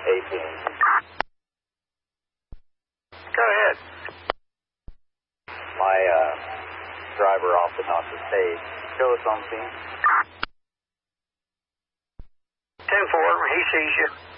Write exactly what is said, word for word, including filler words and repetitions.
eighteen. Go ahead. My uh, driver opted not to stage. Show us on scene. ten four, he sees you.